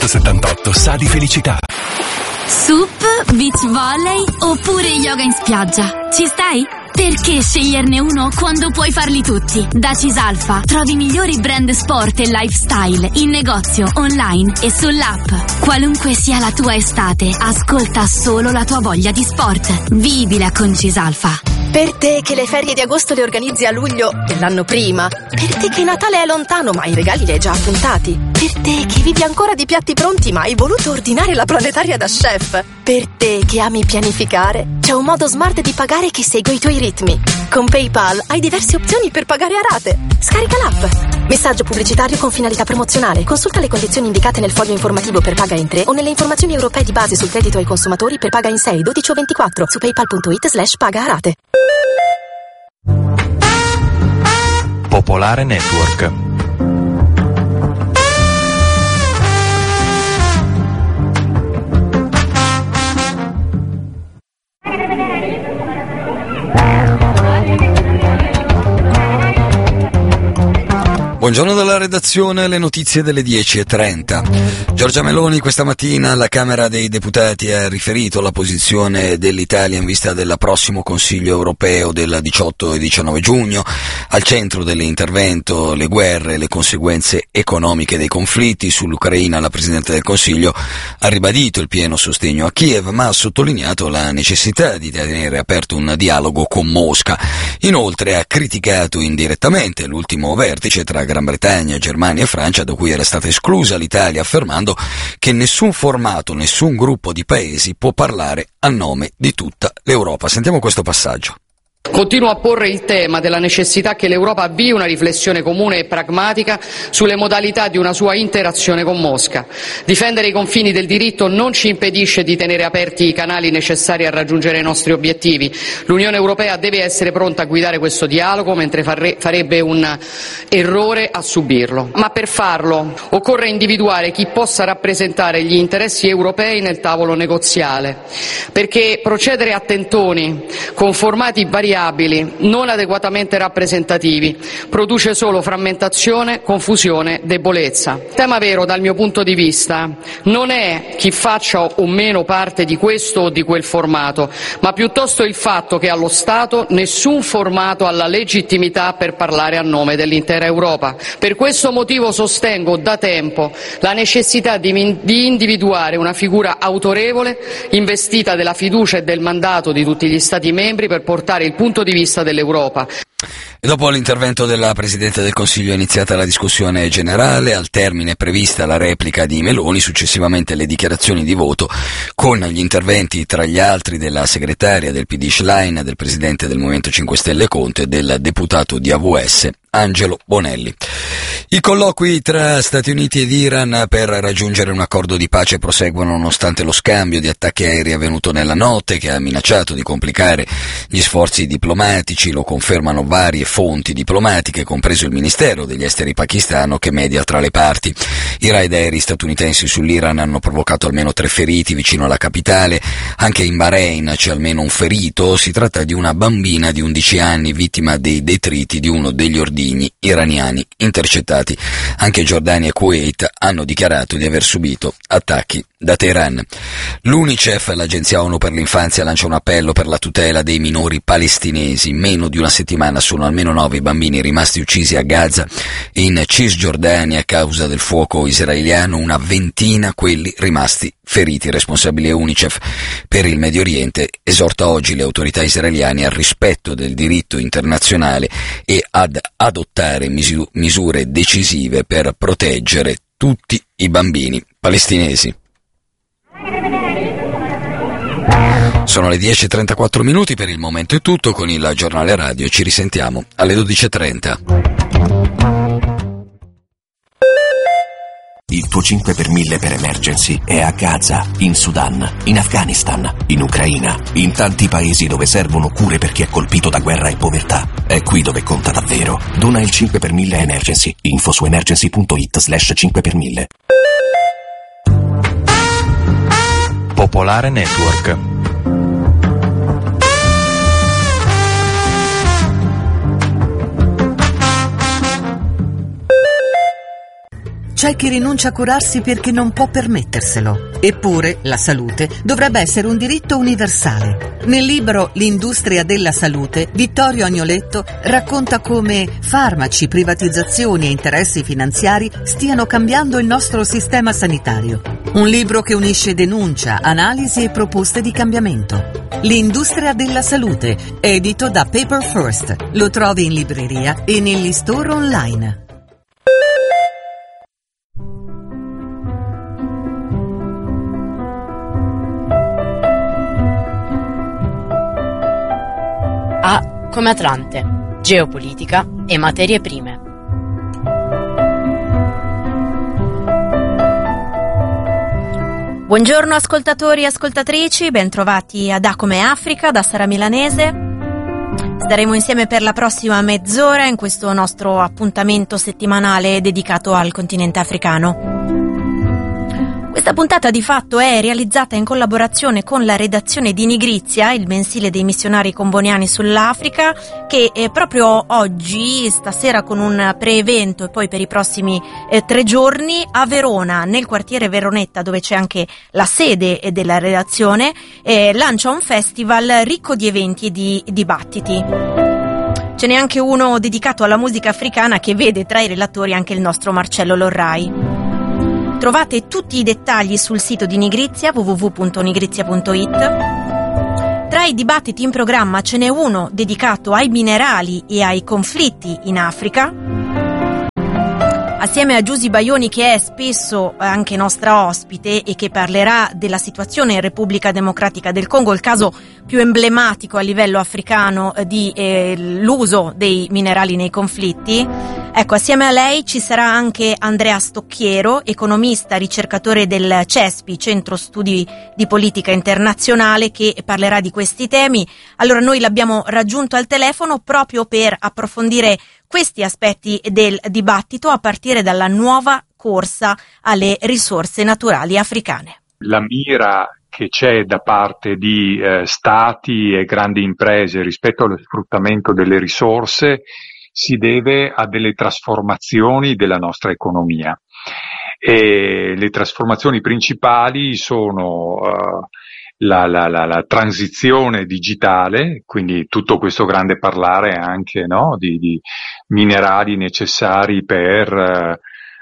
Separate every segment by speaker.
Speaker 1: 78 sa di felicità.
Speaker 2: Sup, beach volley oppure yoga in spiaggia. Ci stai? Perché sceglierne uno quando puoi farli tutti? Da Cisalfa trovi i migliori brand sport e lifestyle in negozio, online e sull'app. Qualunque sia la tua estate, ascolta solo la tua voglia di sport. Vivila con Cisalfa.
Speaker 3: Per te che le ferie di agosto le organizzi a luglio dell'anno prima. Per te che Natale è lontano ma i regali li hai già appuntati. Per te che vivi ancora di piatti pronti ma hai voluto ordinare la planetaria da chef. Per te che ami pianificare, c'è un modo smart di pagare che segue i tuoi ritmi. Con PayPal hai diverse opzioni per pagare a rate. Scarica l'app. Messaggio pubblicitario con finalità promozionale. Consulta le condizioni indicate nel foglio informativo per paga in 3 o nelle informazioni europee di base sul credito ai consumatori per paga in 6, 12 o 24 su paypal.it/paga a rate.
Speaker 4: Popolare Network.
Speaker 5: Buongiorno dalla redazione, le notizie delle 10:30. Giorgia Meloni questa mattina alla Camera dei Deputati ha riferito la posizione dell'Italia in vista del prossimo Consiglio europeo del 18 e 19 giugno. Al centro dell'intervento le guerre e le conseguenze economiche dei conflitti. Sull'Ucraina la Presidente del Consiglio ha ribadito il pieno sostegno a Kiev, ma ha sottolineato la necessità di tenere aperto un dialogo con Mosca. Inoltre ha criticato indirettamente l'ultimo vertice tra Gran Bretagna, Germania e Francia, da cui era stata esclusa l'Italia, affermando che nessun formato, nessun gruppo di paesi può parlare a nome di tutta l'Europa. Sentiamo questo passaggio.
Speaker 6: Continuo a porre il tema della necessità che l'Europa avvii una riflessione comune e pragmatica sulle modalità di una sua interazione con Mosca. Difendere i confini del diritto non ci impedisce di tenere aperti i canali necessari a raggiungere i nostri obiettivi. L'Unione Europea deve essere pronta a guidare questo dialogo, mentre farebbe un errore a subirlo. Ma per farlo occorre individuare chi possa rappresentare gli interessi europei nel tavolo negoziale, perché procedere a tentoni con formati variabili, non adeguatamente rappresentativi, produce solo frammentazione, confusione, debolezza. Il tema vero dal mio punto di vista non è chi faccia o meno parte di questo o di quel formato, ma piuttosto il fatto che allo Stato nessun formato ha la legittimità per parlare a nome dell'intera Europa. Per questo motivo sostengo da tempo la necessità di individuare una figura autorevole, investita della fiducia e del mandato di tutti gli Stati membri per portare il punto di vista dell'Europa.
Speaker 5: E dopo l'intervento della Presidente del Consiglio è iniziata la discussione generale, al termine è prevista la replica di Meloni, successivamente le dichiarazioni di voto con gli interventi tra gli altri della segretaria del PD Schlein, del Presidente del Movimento 5 Stelle Conte e del deputato di AVS Angelo Bonelli. I colloqui tra Stati Uniti ed Iran per raggiungere un accordo di pace proseguono nonostante lo scambio di attacchi aerei avvenuto nella notte, che ha minacciato di complicare gli sforzi diplomatici. Lo confermano varie fonti diplomatiche, compreso il Ministero degli Esteri pakistano, che media tra le parti. I raid aerei statunitensi sull'Iran hanno provocato almeno 3 feriti vicino alla capitale. Anche in Bahrain c'è almeno un ferito. Si tratta di una bambina di 11 anni, vittima dei detriti di uno degli ordigni iraniani intercettati. Anche Giordania e Kuwait hanno dichiarato di aver subito attacchi da Teheran. L'UNICEF, l'Agenzia ONU per l'infanzia, lancia un appello per la tutela dei minori palestinesi. In meno di una settimana sono almeno 9 i bambini rimasti uccisi a Gaza e in Cisgiordania a causa del fuoco israeliano, una ventina quelli rimasti feriti. Responsabile UNICEF per il Medio Oriente esorta oggi le autorità israeliane al rispetto del diritto internazionale e ad adottare misure decisive per proteggere tutti i bambini palestinesi. Sono le 10:34 minuti, per il momento è tutto con il giornale radio, ci risentiamo alle 12:30.
Speaker 7: Il tuo 5 per 1000 per emergency è a Gaza, in Sudan, in Afghanistan, in Ucraina, in tanti paesi dove servono cure per chi è colpito da guerra e povertà. È qui dove conta davvero. Dona il 5 per 1000 emergency. Info su emergency.it/5 per 1000.
Speaker 4: Popolare Network.
Speaker 8: c'è chi rinuncia a curarsi perché non può permetterselo. Eppure la salute dovrebbe essere un diritto universale. Nel libro L'industria della salute, Vittorio Agnoletto racconta come farmaci, privatizzazioni e interessi finanziari stiano cambiando il nostro sistema sanitario. Un libro che unisce denuncia, analisi e proposte di cambiamento. L'industria della salute, edito da Paper First. Lo trovi in libreria e negli store online.
Speaker 9: A come Atlante, geopolitica e materie prime.
Speaker 10: Buongiorno ascoltatori e ascoltatrici, bentrovati ad A come Africa da Sara Milanese. Staremo insieme per la prossima mezz'ora in questo nostro appuntamento settimanale dedicato al continente africano. Questa puntata di fatto è realizzata in collaborazione con la redazione di Nigrizia, il mensile dei missionari comboniani sull'Africa, che proprio oggi, stasera con un pre-evento e poi per i prossimi 3 giorni a Verona, nel quartiere Veronetta, dove c'è anche la sede della redazione, lancia un festival ricco di eventi e di dibattiti. Ce n'è anche uno dedicato alla musica africana che vede tra i relatori anche il nostro Marcello Lorrai. Trovate tutti i dettagli sul sito di Nigrizia, www.nigrizia.it. Tra i dibattiti in programma ce n'è uno dedicato ai minerali e ai conflitti in Africa. Assieme a Giusy Baioni, che è spesso anche nostra ospite e che parlerà della situazione in Repubblica Democratica del Congo, il caso più emblematico a livello africano di l'uso dei minerali nei conflitti. Ecco, assieme a lei ci sarà anche Andrea Stocchiero, economista, ricercatore del CESPI, Centro Studi di Politica Internazionale, che parlerà di questi temi. Allora noi l'abbiamo raggiunto al telefono proprio per approfondire questi aspetti del dibattito a partire dalla nuova corsa alle risorse naturali africane.
Speaker 11: La mira che c'è da parte di stati e grandi imprese rispetto allo sfruttamento delle risorse si deve a delle trasformazioni della nostra economia. E le trasformazioni principali sono la transizione digitale, quindi tutto questo grande parlare anche, no, di minerali necessari per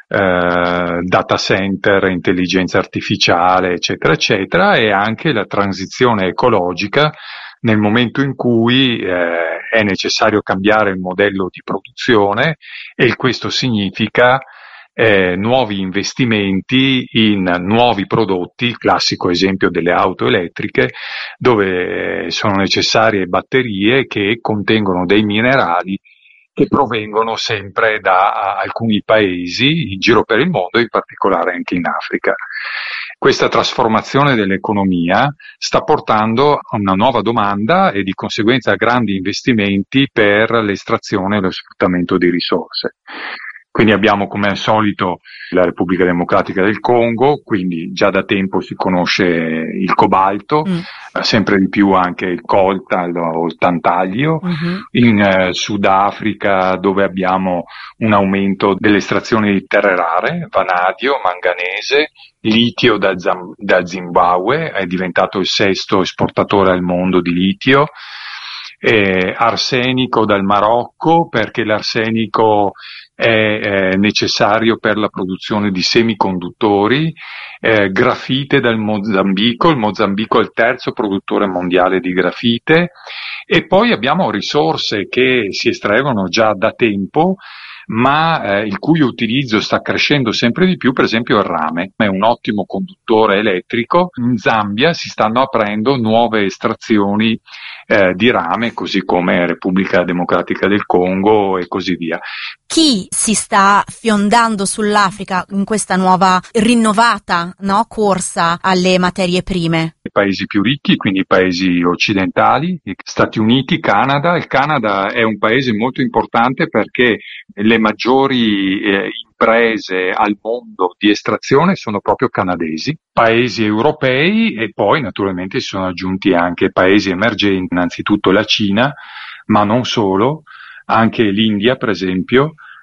Speaker 11: data center, intelligenza artificiale, eccetera, eccetera, e anche la transizione ecologica nel momento in cui è necessario cambiare il modello di produzione, e questo significa nuovi investimenti in nuovi prodotti, classico esempio delle auto elettriche, dove sono necessarie batterie che contengono dei minerali che provengono sempre da alcuni paesi in giro per il mondo, in particolare anche in Africa. Questa trasformazione dell'economia sta portando a una nuova domanda e di conseguenza a grandi investimenti per l'estrazione e lo sfruttamento di risorse. Quindi abbiamo come al solito la Repubblica Democratica del Congo, quindi già da tempo si conosce il cobalto, sempre di più anche il coltan o il tantaglio. In Sudafrica, dove abbiamo un aumento dell'estrazione di terre rare, vanadio, manganese, litio da Zimbabwe, è diventato il 6º esportatore al mondo di litio, arsenico dal Marocco, perché l'arsenico è necessario per la produzione di semiconduttori, grafite dal Mozambico, il Mozambico è il 3º produttore mondiale di grafite, e poi abbiamo risorse che si estraggono già da tempo, ma il cui utilizzo sta crescendo sempre di più. Per esempio il rame è un ottimo conduttore elettrico. In Zambia si stanno aprendo nuove estrazioni di rame, così come Repubblica Democratica del Congo e così via.
Speaker 10: Chi si sta fiondando sull'Africa in questa nuova rinnovata, no, corsa alle materie prime?
Speaker 11: I paesi più ricchi, quindi i paesi occidentali, Stati Uniti, Canada. Il Canada è un paese molto importante perché le maggiori imprese al mondo di estrazione sono proprio canadesi, paesi europei, e poi naturalmente si sono aggiunti anche paesi emergenti, innanzitutto la Cina, ma non solo, anche l'India per esempio,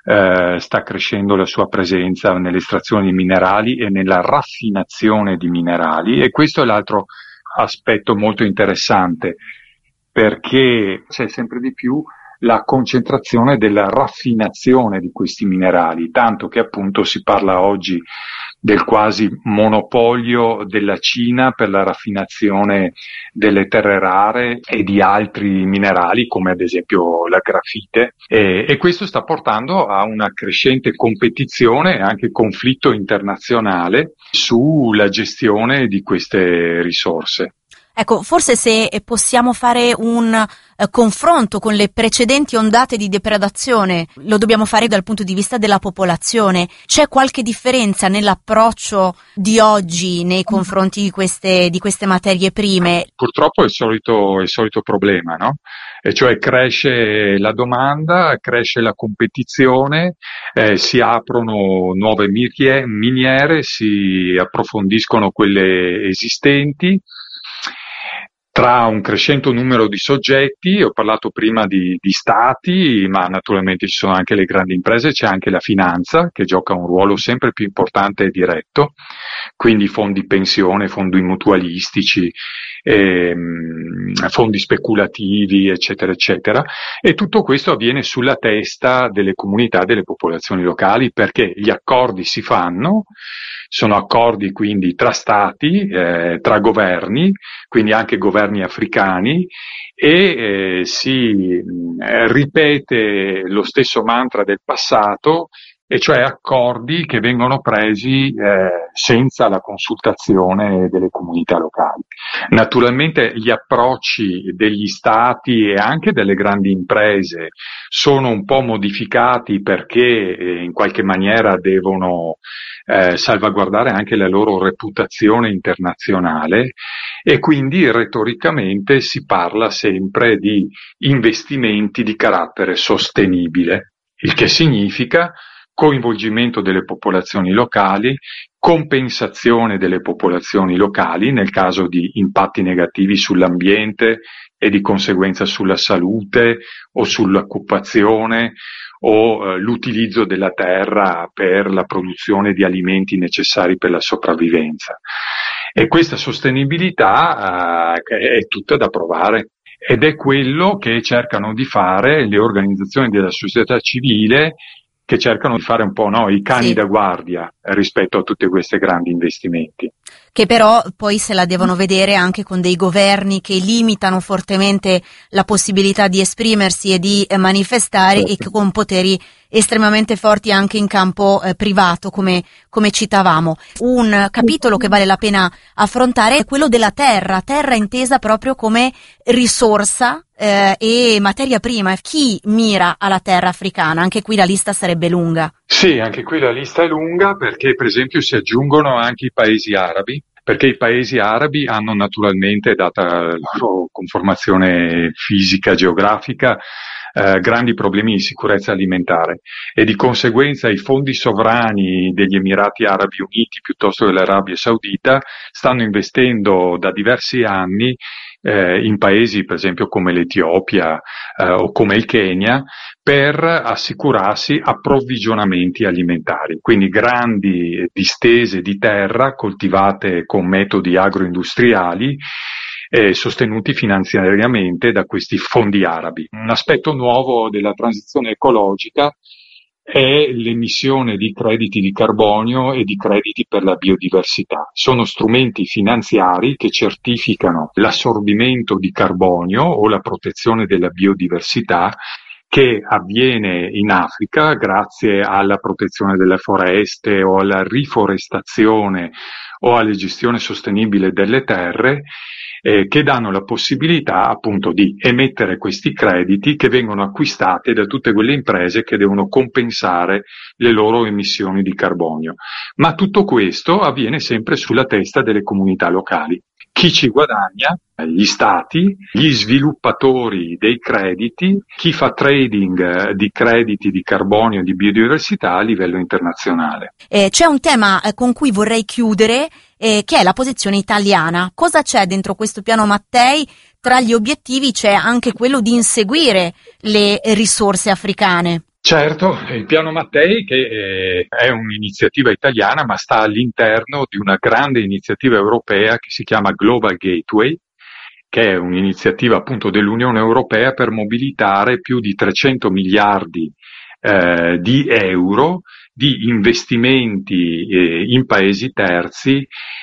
Speaker 11: sta crescendo la sua presenza nell'estrazione di minerali e nella raffinazione di minerali, e questo è l'altro aspetto molto interessante, perché c'è sempre di più la concentrazione della raffinazione di questi minerali, tanto che appunto si parla oggi del quasi monopolio della Cina per la raffinazione delle terre rare e di altri minerali come ad esempio la grafite, e questo sta portando a una crescente competizione e anche conflitto internazionale sulla gestione di queste risorse.
Speaker 10: Ecco, forse se possiamo fare un confronto con le precedenti ondate di depredazione, lo dobbiamo fare dal punto di vista della popolazione. C'è qualche differenza nell'approccio di oggi nei confronti di queste materie prime?
Speaker 11: Purtroppo è il solito problema, no? E cioè cresce la domanda, cresce la competizione, si aprono nuove miniere, si approfondiscono quelle esistenti, tra un crescente numero di soggetti. Ho parlato prima di stati, ma naturalmente ci sono anche le grandi imprese, c'è anche la finanza che gioca un ruolo sempre più importante e diretto, quindi fondi pensione, fondi mutualistici, fondi speculativi, eccetera, eccetera, e tutto questo avviene sulla testa delle comunità, delle popolazioni locali, perché gli accordi si fanno, sono accordi quindi tra stati, tra governi, quindi anche governi africani, e si ripete lo stesso mantra del passato, e cioè accordi che vengono presi senza la consultazione delle comunità locali. Naturalmente gli approcci degli stati e anche delle grandi imprese sono un po' modificati, perché in qualche maniera devono salvaguardare anche la loro reputazione internazionale, e quindi retoricamente si parla sempre di investimenti di carattere sostenibile, il che significa coinvolgimento delle popolazioni locali, compensazione delle popolazioni locali nel caso di impatti negativi sull'ambiente e di conseguenza sulla salute o sull'occupazione o l'utilizzo della terra per la produzione di alimenti necessari per la sopravvivenza. E questa sostenibilità è tutta da provare, ed è quello che cercano di fare le organizzazioni della società civile, che cercano di fare un po' i cani da guardia rispetto a tutti questi grandi investimenti.
Speaker 10: Che però poi se la devono vedere anche con dei governi che limitano fortemente la possibilità di esprimersi e di manifestare, e che con poteri estremamente forti anche in campo privato, come citavamo. Un capitolo che vale la pena affrontare è quello della terra intesa proprio come risorsa e materia prima. Chi mira alla terra africana? Anche qui la lista sarebbe lunga.
Speaker 11: Sì, anche qui la lista è lunga, perché per esempio si aggiungono anche i paesi arabi, perché i paesi arabi hanno naturalmente, data la loro conformazione fisica, geografica, grandi problemi di sicurezza alimentare, e di conseguenza i fondi sovrani degli Emirati Arabi Uniti piuttosto che dell'Arabia Saudita stanno investendo da diversi anni in paesi per esempio come l'Etiopia o come il Kenya, per assicurarsi approvvigionamenti alimentari, quindi grandi distese di terra coltivate con metodi agroindustriali sostenuti finanziariamente da questi fondi arabi. Un aspetto nuovo della transizione ecologica è l'emissione di crediti di carbonio e di crediti per la biodiversità. Sono strumenti finanziari che certificano l'assorbimento di carbonio o la protezione della biodiversità che avviene in Africa grazie alla protezione delle foreste o alla riforestazione o alla gestione sostenibile delle terre, che danno la possibilità appunto di emettere questi crediti che vengono acquistati da tutte quelle imprese che devono compensare le loro emissioni di carbonio. Ma tutto questo avviene sempre sulla testa delle comunità locali. Chi ci guadagna? Gli stati, gli sviluppatori dei crediti, chi fa trading di crediti di carbonio e di biodiversità a livello internazionale.
Speaker 10: C'è un tema con cui vorrei chiudere, che è la posizione italiana. Cosa c'è dentro questo piano Mattei? Tra gli obiettivi c'è anche quello di inseguire le risorse africane.
Speaker 11: Certo, il Piano Mattei che è un'iniziativa italiana ma sta all'interno di una grande iniziativa europea che si chiama Global Gateway, che è un'iniziativa appunto dell'Unione Europea per mobilitare più di 300 miliardi di euro di investimenti in paesi terzi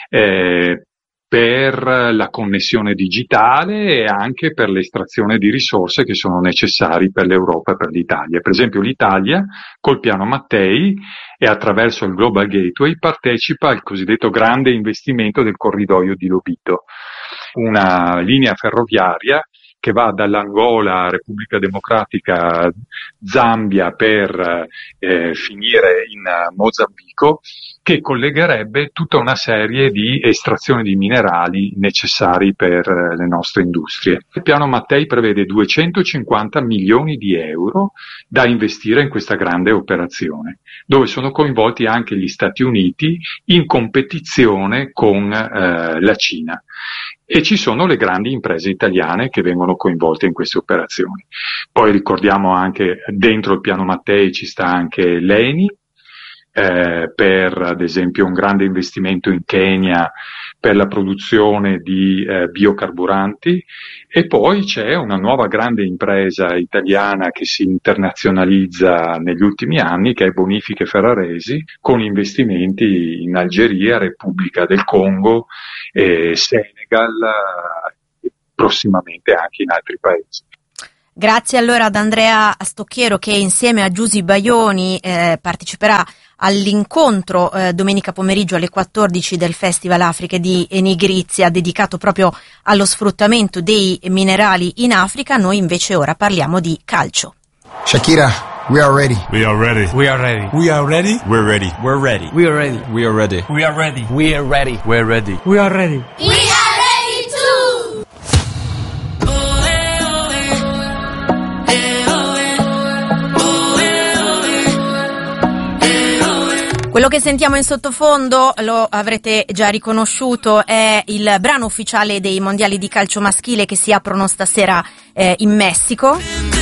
Speaker 11: per la connessione digitale e anche per l'estrazione di risorse che sono necessari per l'Europa e per l'Italia. Per esempio l'Italia col Piano Mattei e attraverso il Global Gateway partecipa al cosiddetto grande investimento del corridoio di Lobito, una linea ferroviaria che va dall'Angola, Repubblica Democratica, Zambia per finire in Mozambico, che collegherebbe tutta una serie di estrazioni di minerali necessari per le nostre industrie. Il Piano Mattei prevede 250 milioni di euro da investire in questa grande operazione, dove sono coinvolti anche gli Stati Uniti in competizione con la Cina. E ci sono le grandi imprese italiane che vengono coinvolte in queste operazioni. Poi ricordiamo anche, dentro il Piano Mattei ci sta anche l'ENI, per ad esempio un grande investimento in Kenya per la produzione di biocarburanti, e poi c'è una nuova grande impresa italiana che si internazionalizza negli ultimi anni, che è Bonifiche Ferraresi, con investimenti in Algeria, Repubblica del Congo, Senegal e prossimamente anche in altri paesi.
Speaker 10: Grazie allora ad Andrea Stocchiero, che insieme a Giusy Baioni parteciperà all'incontro domenica pomeriggio alle 14 del Festival Africa di Nigrizia, dedicato proprio allo sfruttamento dei minerali in Africa. Noi invece ora parliamo di calcio.
Speaker 12: Shakira, we are ready.
Speaker 13: We are ready.
Speaker 12: We are ready.
Speaker 13: We are ready.
Speaker 12: We're ready.
Speaker 13: We're ready.
Speaker 12: We are ready.
Speaker 13: We are ready.
Speaker 12: We are ready.
Speaker 13: We are ready.
Speaker 12: We're ready.
Speaker 13: We are ready.
Speaker 2: We are ready too!
Speaker 10: Quello che sentiamo in sottofondo, lo avrete già riconosciuto, è il brano ufficiale dei mondiali di calcio maschile che si aprono stasera in Messico.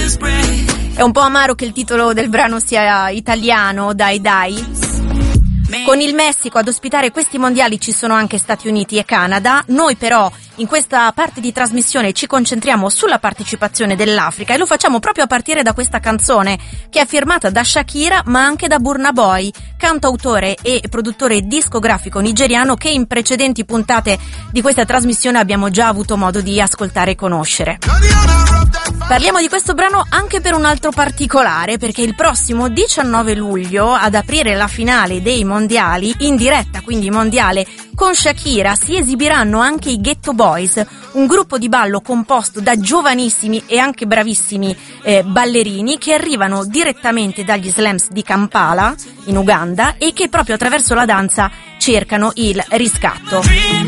Speaker 10: È un po' amaro che il titolo del brano sia italiano, Dai Dai. Con il Messico ad ospitare questi mondiali ci sono anche Stati Uniti e Canada. Noi però in questa parte di trasmissione ci concentriamo sulla partecipazione dell'Africa e lo facciamo proprio a partire da questa canzone che è firmata da Shakira ma anche da Burna Boy, cantautore e produttore discografico nigeriano che in precedenti puntate di questa trasmissione abbiamo già avuto modo di ascoltare e conoscere. Parliamo di questo brano anche per un altro particolare, perché il prossimo 19 luglio ad aprire la finale dei mondiali, in diretta quindi mondiale, con Shakira si esibiranno anche i Ghetto Boys, un gruppo di ballo composto da giovanissimi e anche bravissimi ballerini che arrivano direttamente dagli slams di Kampala, in Uganda, e che proprio attraverso la danza cercano il riscatto.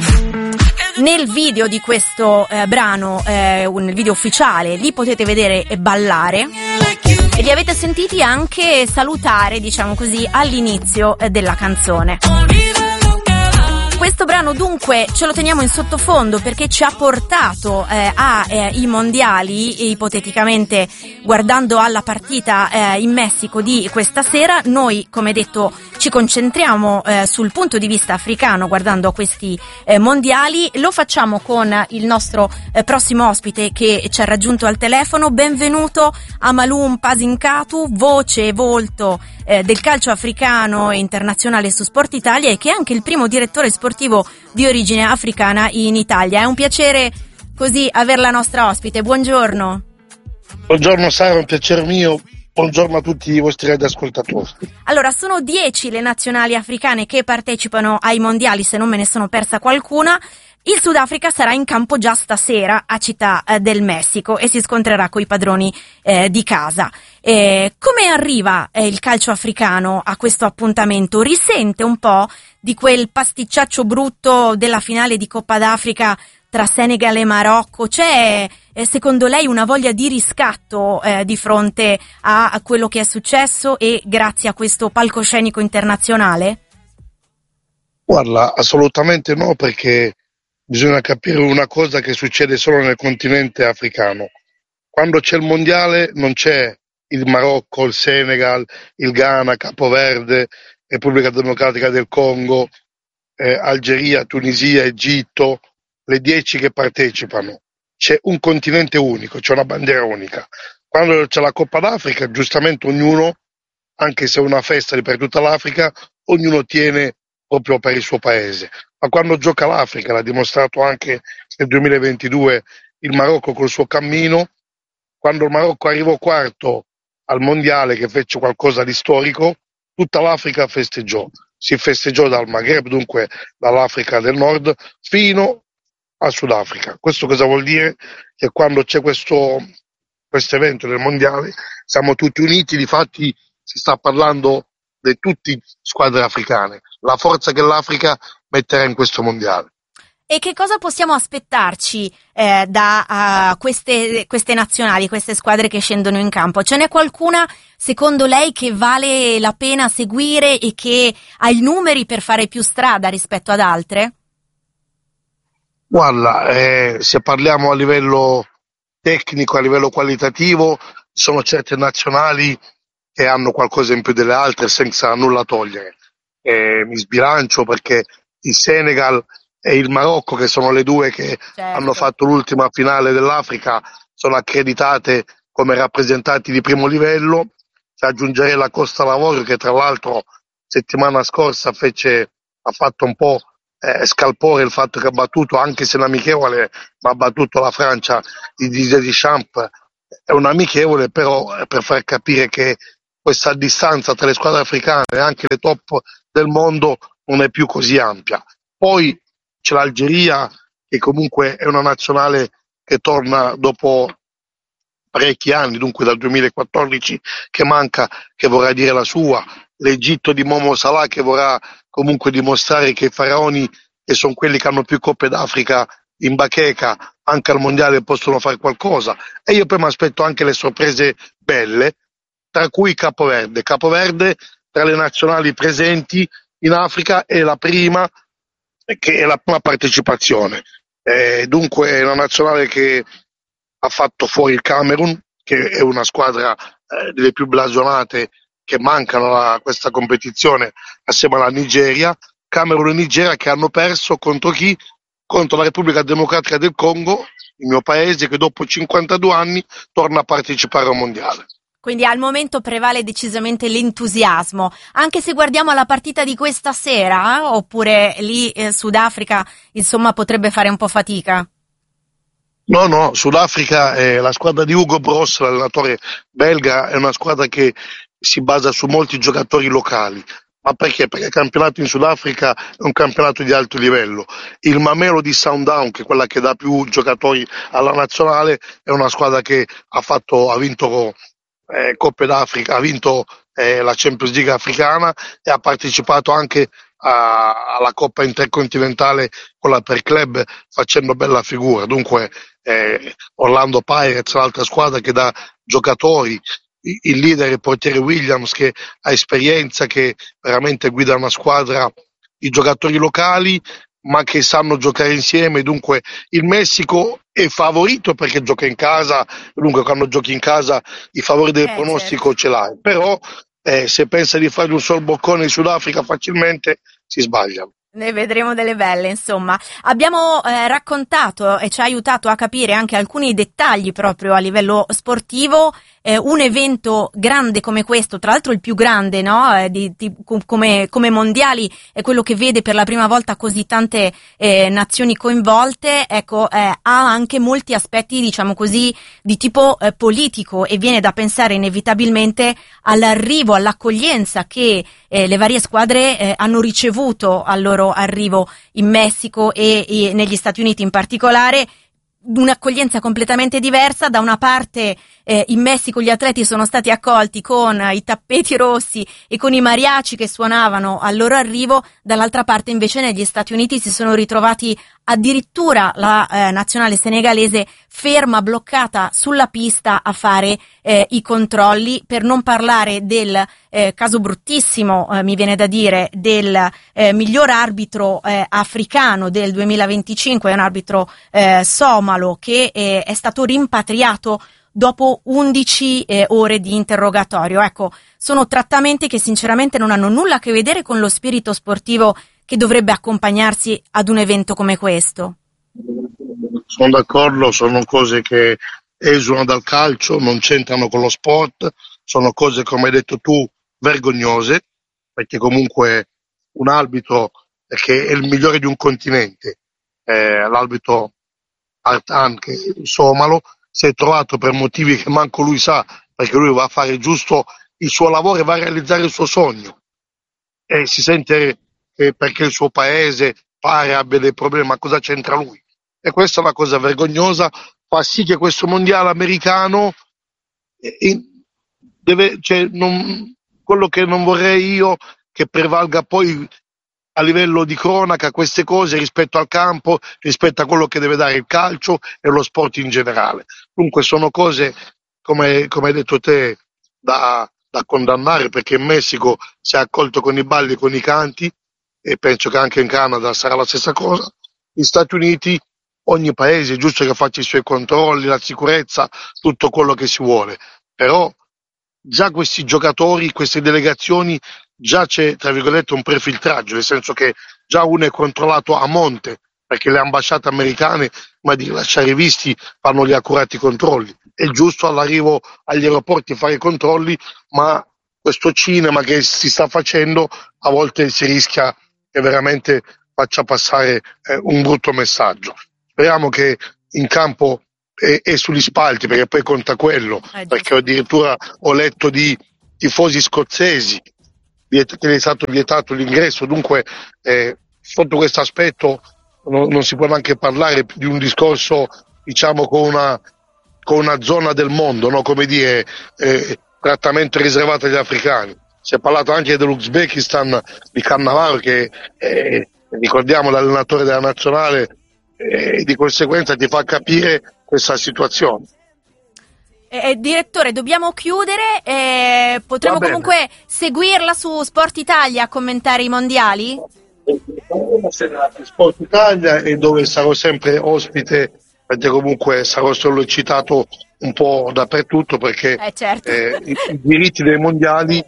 Speaker 10: Nel video di questo brano, nel video ufficiale, li potete vedere ballare e li avete sentiti anche salutare, diciamo così, all'inizio della canzone. Questo brano dunque ce lo teniamo in sottofondo perché ci ha portato ai mondiali, ipoteticamente guardando alla partita in Messico di questa sera. Noi, come detto, ci concentriamo sul punto di vista africano guardando a questi mondiali. Lo facciamo con il nostro prossimo ospite che ci ha raggiunto al telefono. Benvenuto Amalou Mpazinkatu, voce e volto del calcio africano e internazionale su Sport Italia e che è anche il primo direttore sportivo di origine africana in Italia. È un piacere così aver la nostra ospite. Buongiorno.
Speaker 14: Buongiorno Sara, è un piacere mio. Buongiorno a tutti i vostri radioascoltatori.
Speaker 10: Allora, sono 10 le nazionali africane che partecipano ai mondiali, se non me ne sono persa qualcuna. Il Sudafrica sarà in campo già stasera a Città del Messico e si scontrerà coi padroni di casa. Come arriva il calcio africano a questo appuntamento? Risente un po' di quel pasticciaccio brutto della finale di Coppa d'Africa tra Senegal e Marocco? C'è secondo lei una voglia di riscatto di fronte a quello che è successo e grazie a questo palcoscenico internazionale?
Speaker 14: Guarda, assolutamente no, perché bisogna capire una cosa che succede solo nel continente africano. Quando c'è il mondiale non c'è il Marocco, il Senegal, il Ghana, Capoverde, Repubblica Democratica del Congo, Algeria, Tunisia, Egitto, le 10 che partecipano. C'è un continente unico, c'è una bandiera unica. Quando c'è la Coppa d'Africa, giustamente ognuno, anche se è una festa per tutta l'Africa, ognuno tiene proprio per il suo paese. Ma quando gioca l'Africa, l'ha dimostrato anche nel 2022 il Marocco col suo cammino, quando il Marocco arrivò quarto al mondiale, che fece qualcosa di storico, tutta l'Africa festeggiò. Si festeggiò dal Maghreb, dunque dall'Africa del Nord, fino al Sudafrica. Questo cosa vuol dire? Che quando c'è questo evento del mondiale siamo tutti uniti, difatti si sta parlando di tutte squadre africane, la forza che l'Africa metterà in questo mondiale.
Speaker 10: E che cosa possiamo aspettarci da queste nazionali, queste squadre che scendono in campo? Ce n'è qualcuna secondo lei che vale la pena seguire e che ha i numeri per fare più strada rispetto ad altre?
Speaker 14: Guarda, se parliamo a livello tecnico, a livello qualitativo, sono certe nazionali che hanno qualcosa in più delle altre senza nulla togliere. Mi sbilancio perché il Senegal e il Marocco, che sono le due che hanno fatto l'ultima finale dell'Africa, sono accreditate come rappresentanti di primo livello. Ci aggiungerei la Costa d'Avorio, che tra l'altro settimana scorsa ha fatto un po' scalpore il fatto che ha battuto, anche se è un amichevole, ma ha battuto la Francia di Didier Deschamps. È un amichevole, però per far capire che questa distanza tra le squadre africane e anche le top del mondo non è più così ampia. Poi c'è l'Algeria, che comunque è una nazionale che torna dopo parecchi anni, dunque dal 2014 che manca, che vorrà dire la sua. L'Egitto di Momo Salah, che vorrà comunque dimostrare che i faraoni, che sono quelli che hanno più Coppe d'Africa in bacheca, anche al mondiale possono fare qualcosa. E io poi mi aspetto anche le sorprese belle, tra cui Capoverde. Capoverde, tra le nazionali presenti in Africa, è la prima partecipazione. Dunque è una nazionale che ha fatto fuori il Camerun, che è una squadra delle più blasonate che mancano a questa competizione, assieme alla Nigeria. Camerun e Nigeria che hanno perso contro chi? Contro la Repubblica Democratica del Congo, il mio paese, che dopo 52 anni torna a partecipare al mondiale.
Speaker 10: Quindi al momento prevale decisamente l'entusiasmo, anche se guardiamo la partita di questa sera, oppure lì Sudafrica insomma potrebbe fare un po' fatica?
Speaker 14: No, Sudafrica, la squadra di Hugo Bross, l'allenatore belga, è una squadra che si basa su molti giocatori locali. Ma perché? Perché il campionato in Sudafrica è un campionato di alto livello. Il Mamelodi Sundowns, che è quella che dà più giocatori alla nazionale, è una squadra che ha vinto Coppe d'Africa, ha vinto la Champions League africana e ha partecipato anche alla Coppa Intercontinentale, quella per club, facendo bella figura. Dunque Orlando Pirates, l'altra squadra che dà giocatori, il leader, il portiere Williams, che ha esperienza, che veramente guida una squadra di giocatori locali ma che sanno giocare insieme. Dunque il Messico è favorito perché gioca in casa, dunque quando giochi in casa i favori del pronostico ce l'hai, però se pensa di fare un sol boccone in Sudafrica facilmente si sbagliano.
Speaker 10: Ne vedremo delle belle, insomma. Abbiamo raccontato e ci ha aiutato a capire anche alcuni dettagli proprio a livello sportivo. Un evento grande come questo, tra l'altro il più grande, no? Come mondiali, è quello che vede per la prima volta così tante nazioni coinvolte. Ecco, ha anche molti aspetti, diciamo così, di tipo politico, e viene da pensare inevitabilmente all'arrivo, all'accoglienza che le varie squadre hanno ricevuto al loro arrivo in Messico e negli Stati Uniti in particolare. Un'accoglienza completamente diversa. Da una parte in Messico gli atleti sono stati accolti con i tappeti rossi e con i mariachi che suonavano al loro arrivo, dall'altra parte invece negli Stati Uniti si sono ritrovati addirittura la nazionale senegalese ferma, bloccata sulla pista a fare i controlli, per non parlare del caso bruttissimo, mi viene da dire, del miglior arbitro africano del 2025, è un arbitro somalo che è stato rimpatriato dopo 11 ore di interrogatorio. Ecco, sono trattamenti che sinceramente non hanno nulla a che vedere con lo spirito sportivo che dovrebbe accompagnarsi ad un evento come questo.
Speaker 14: Sono d'accordo, sono cose che esulano dal calcio, non c'entrano con lo sport, sono cose, come hai detto tu, vergognose, perché comunque un arbitro che è il migliore di un continente, l'arbitro Artan, che è somalo, si è trovato per motivi che manco lui sa, perché lui va a fare giusto il suo lavoro e va a realizzare il suo sogno, e si sente che perché il suo paese pare abbia dei problemi, ma cosa c'entra lui? E questa è una cosa vergognosa, fa sì che questo mondiale americano quello che non vorrei io che prevalga poi a livello di cronaca queste cose rispetto al campo, rispetto a quello che deve dare il calcio e lo sport in generale. Dunque sono cose, come hai detto te, da condannare, perché in Messico si è accolto con i balli e con i canti, e penso che anche in Canada sarà la stessa cosa. Gli Stati Uniti, ogni paese è giusto che faccia i suoi controlli, la sicurezza, tutto quello che si vuole, però già questi giocatori, queste delegazioni, già c'è tra virgolette un prefiltraggio, nel senso che già uno è controllato a monte, perché le ambasciate americane, ma di lasciare i visti, fanno gli accurati controlli. È giusto all'arrivo agli aeroporti fare i controlli, ma questo cinema che si sta facendo a volte si rischia che veramente faccia passare un brutto messaggio. Speriamo che in campo e sugli spalti, perché poi conta quello, perché addirittura ho letto di tifosi scozzesi che è stato vietato l'ingresso, dunque sotto questo aspetto non si può neanche parlare di un discorso, diciamo, con una zona del mondo, no? Come dire, trattamento riservato agli africani. Si è parlato anche dell'Uzbekistan, di Cannavaro, che ricordiamo l'allenatore della nazionale, e di conseguenza ti fa capire questa situazione.
Speaker 10: Direttore, dobbiamo chiudere, potremo comunque seguirla su Sport Italia a commentare i mondiali?
Speaker 14: Sport Italia è dove sarò sempre ospite, perché comunque sarò sollecitato un po' dappertutto, perché
Speaker 10: certo.
Speaker 14: I diritti dei mondiali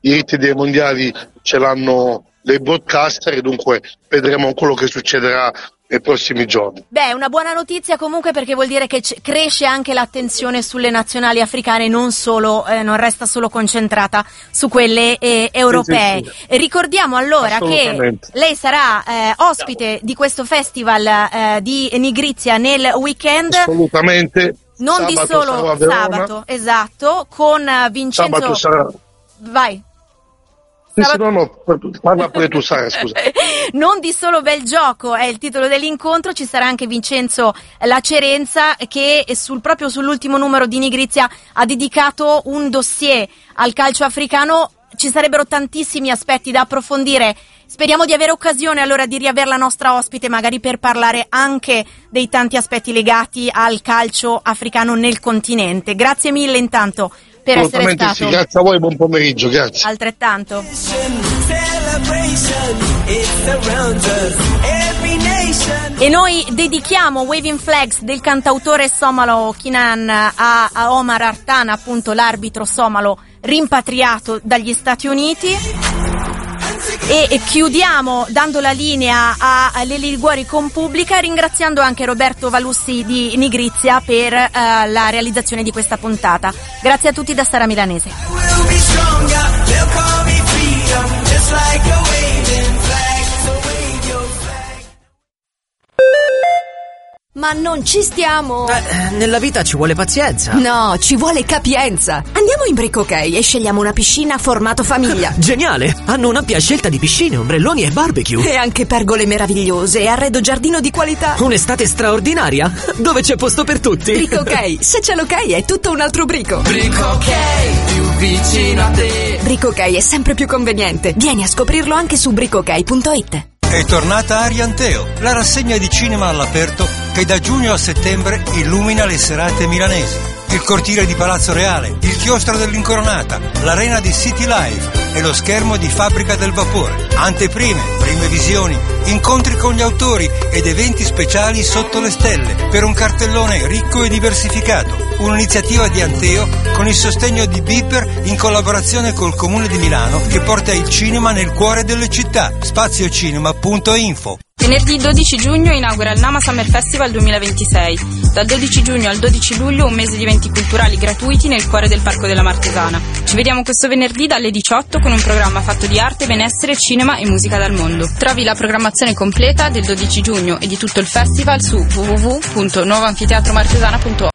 Speaker 14: ce l'hanno dei broadcaster, e dunque vedremo quello che succederà nei prossimi giorni.
Speaker 10: Beh, una buona notizia comunque, perché vuol dire che cresce anche l'attenzione sulle nazionali africane, non non resta solo concentrata su quelle europee. Sì. Ricordiamo allora che lei sarà ospite di questo festival di Nigrizia nel weekend.
Speaker 14: Assolutamente.
Speaker 10: Non di solo sabato, esatto, con Vincenzo.
Speaker 14: Sabato sarà.
Speaker 10: Vai.
Speaker 14: Parla pure tu, Sara, scusa.
Speaker 10: Non di solo bel gioco è il titolo dell'incontro, ci sarà anche Vincenzo Lacerenza, che proprio sull'ultimo numero di Nigrizia ha dedicato un dossier al calcio africano. Ci sarebbero tantissimi aspetti da approfondire. Speriamo di avere occasione allora di riavere la nostra ospite, magari per parlare anche dei tanti aspetti legati al calcio africano nel continente. Grazie mille intanto per essere stato.
Speaker 14: Sì, grazie a voi, buon pomeriggio, grazie.
Speaker 10: Altrettanto. E noi dedichiamo Waving Flags del cantautore somalo Kinan a Omar Artan, appunto l'arbitro somalo rimpatriato dagli Stati Uniti. E chiudiamo dando la linea a Leli Liguori con Pubblica, ringraziando anche Roberto Valussi di Nigrizia per la realizzazione di questa puntata. Grazie a tutti da Sara Milanese.
Speaker 13: Ma non ci stiamo!
Speaker 15: Nella vita ci vuole pazienza.
Speaker 13: No, ci vuole capienza. Andiamo in Brick OK e scegliamo una piscina formato famiglia.
Speaker 15: Geniale! Hanno un'ampia scelta di piscine, ombrelloni e barbecue.
Speaker 13: E anche pergole meravigliose e arredo giardino di qualità.
Speaker 15: Un'estate straordinaria, dove c'è posto per tutti.
Speaker 13: Brick OK, se c'è l'ok è tutto un altro brico.
Speaker 16: Brick OK, più vicino a te.
Speaker 13: Brick OK è sempre più conveniente. Vieni a scoprirlo anche su brickok.it.
Speaker 17: È tornata Arianteo, la rassegna di cinema all'aperto che da giugno a settembre illumina le serate milanesi. il cortile di Palazzo Reale, il chiostro dell'Incoronata, l'arena di City Life e lo schermo di Fabbrica del Vapore. Anteprime, prime visioni, incontri con gli autori ed eventi speciali sotto le stelle per un cartellone ricco e diversificato. Un'iniziativa di Anteo con il sostegno di Biper in collaborazione col Comune di Milano che porta il cinema nel cuore delle città. Spaziocinema.info.
Speaker 18: Venerdì 12 giugno inaugura il Nama Summer Festival 2026. Dal 12 giugno al 12 luglio un mese di eventi culturali gratuiti nel cuore del Parco della Martesana. Ci vediamo questo venerdì dalle 18 con un programma fatto di arte, benessere, cinema e musica dal mondo. Trovi la programmazione completa del 12 giugno e di tutto il festival su www.nuovoanfiteatromartesana.org.